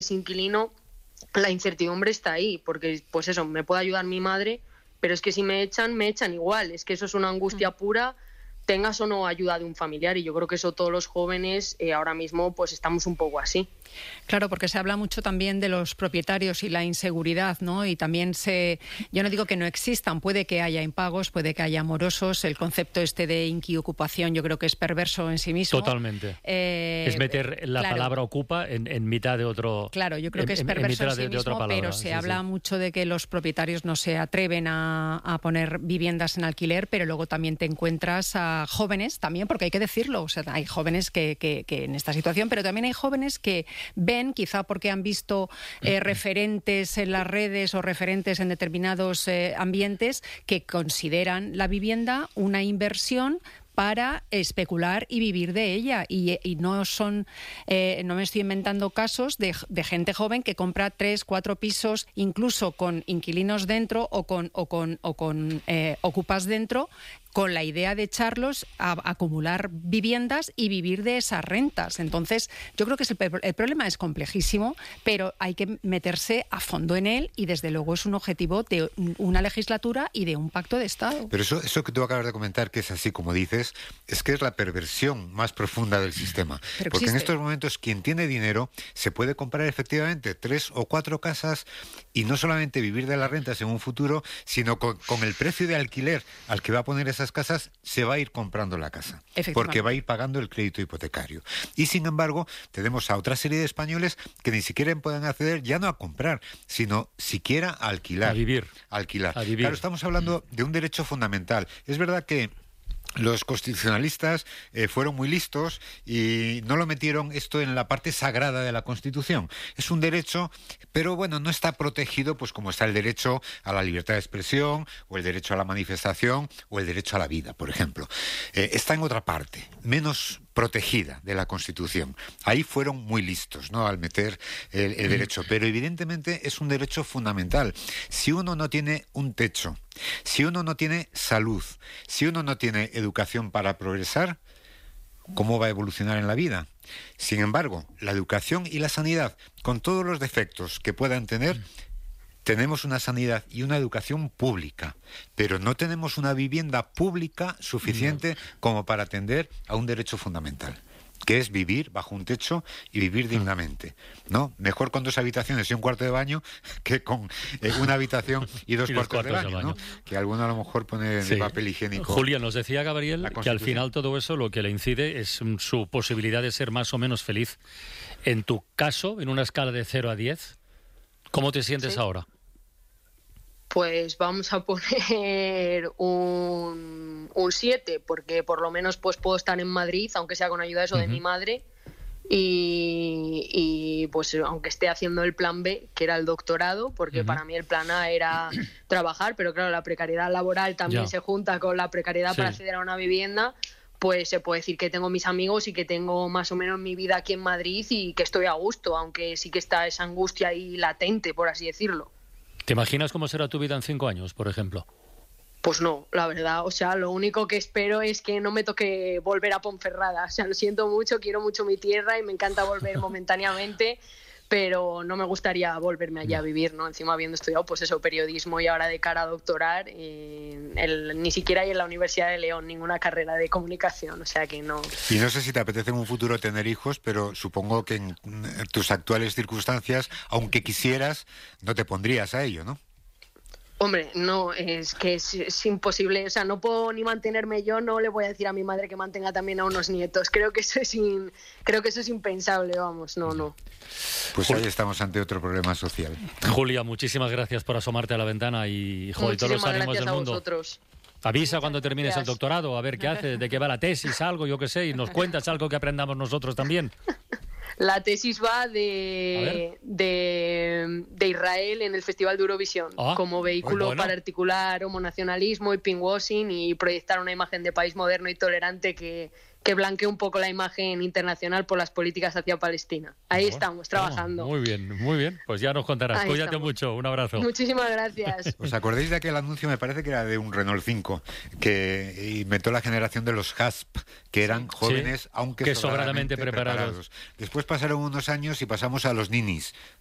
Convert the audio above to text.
inquilino, la incertidumbre está ahí, porque pues eso, me puede ayudar mi madre, pero es que si me echan igual, es que eso es una angustia pura, tengas o no ayuda de un familiar, y yo creo que eso todos los jóvenes ahora mismo pues estamos un poco así. Claro, porque se habla mucho también de los propietarios y la inseguridad, ¿no? Y también yo no digo que no existan, puede que haya impagos, puede que haya morosos, el concepto de inquiocupación yo creo que es perverso en sí mismo. Totalmente. Es meter la palabra ocupa en mitad de otro... Claro, yo creo que es perverso en sí mismo, pero se habla mucho de que los propietarios no se atreven a poner viviendas en alquiler, pero luego también te encuentras a jóvenes, también, porque hay que decirlo, o sea, hay jóvenes que en esta situación, pero también hay jóvenes que ven, quizá porque han visto referentes en las redes o referentes en determinados ambientes, que consideran la vivienda una inversión para especular y vivir de ella. Y no me estoy inventando casos de gente joven que compra 3, 4 pisos, incluso con inquilinos dentro o con ocupas dentro, con la idea de echarlos a acumular viviendas y vivir de esas rentas. Entonces, yo creo que el problema es complejísimo, pero hay que meterse a fondo en él, y desde luego es un objetivo de una legislatura y de un pacto de Estado. Pero eso que tú acabas de comentar, que es así como dices, es que es la perversión más profunda del sistema. Pero porque existe. En estos momentos quien tiene dinero se puede comprar efectivamente 3 o 4 casas y no solamente vivir de las rentas en un futuro, sino con el precio de alquiler al que va a poner esas casas, se va a ir comprando la casa, porque va a ir pagando el crédito hipotecario. Y sin embargo, tenemos a otra serie de españoles que ni siquiera pueden acceder ya no a comprar, sino siquiera a alquilar. A vivir. Alquilar. A vivir. Claro, estamos hablando de un derecho fundamental. Es verdad que los constitucionalistas fueron muy listos y no lo metieron esto en la parte sagrada de la Constitución. Es un derecho, pero bueno, no está protegido pues como está el derecho a la libertad de expresión, o el derecho a la manifestación, o el derecho a la vida, por ejemplo. Está en otra parte, menos protegida de la Constitución. Ahí fueron muy listos, ¿no?, al meter el derecho, pero evidentemente es un derecho fundamental. Si uno no tiene un techo, si uno no tiene salud, si uno no tiene educación para progresar, ¿cómo va a evolucionar en la vida? Sin embargo, la educación y la sanidad, con todos los defectos que puedan tener, tenemos una sanidad y una educación pública, pero no tenemos una vivienda pública suficiente como para atender a un derecho fundamental, que es vivir bajo un techo y vivir dignamente, ¿no? Mejor con 2 habitaciones y un cuarto de baño que con una habitación y dos cuartos de baño, ¿no? Que alguno a lo mejor pone de papel higiénico. Julia, nos decía Gabriel que al final todo eso lo que le incide es su posibilidad de ser más o menos feliz. En tu caso, en una escala de 0 a 10, ¿cómo te sientes ahora? Pues vamos a poner un 7, porque por lo menos pues puedo estar en Madrid, aunque sea con ayuda de mi madre, y pues aunque esté haciendo el plan B, que era el doctorado, porque para mí el plan A era trabajar, pero claro, la precariedad laboral también se junta con la precariedad para acceder a una vivienda. Pues se puede decir que tengo mis amigos y que tengo más o menos mi vida aquí en Madrid y que estoy a gusto, aunque sí que está esa angustia ahí latente, por así decirlo. ¿Te imaginas cómo será tu vida en 5 años, por ejemplo? Pues no, la verdad, o sea, lo único que espero es que no me toque volver a Ponferrada. O sea, lo siento mucho, quiero mucho mi tierra y me encanta volver momentáneamente, pero no me gustaría volverme allá a vivir, ¿no? Encima habiendo estudiado, pues eso, periodismo, y ahora de cara a doctorar, ni siquiera hay en la Universidad de León ninguna carrera de comunicación, o sea que no. Y no sé si te apetece en un futuro tener hijos, pero supongo que en tus actuales circunstancias, aunque quisieras, no te pondrías a ello, ¿no? Hombre, no, es que es imposible, o sea, no puedo ni mantenerme yo, no le voy a decir a mi madre que mantenga también a unos nietos, creo que eso es impensable, vamos, no. Pues ahí estamos ante otro problema social. Julia, muchísimas gracias por asomarte a la ventana y todos los ánimos del mundo. Vosotros. Avisa cuando termines el doctorado, a ver qué haces, de qué va la tesis, algo, yo qué sé, y nos cuentas algo que aprendamos nosotros también. La tesis va de Israel en el Festival de Eurovisión, como vehículo para articular homonacionalismo y pinkwashing y proyectar una imagen de país moderno y tolerante que que blanquee un poco la imagen internacional por las políticas hacia Palestina. Ahí estamos, trabajando. Muy bien. Pues ya nos contarás. Cuídate mucho. Un abrazo. Muchísimas gracias. ¿Os acordáis de aquel anuncio? Me parece que era de un Renault 5, que inventó la generación de los HASP, que eran jóvenes, aunque sobradamente preparados. Después pasaron unos años y pasamos a los ninis,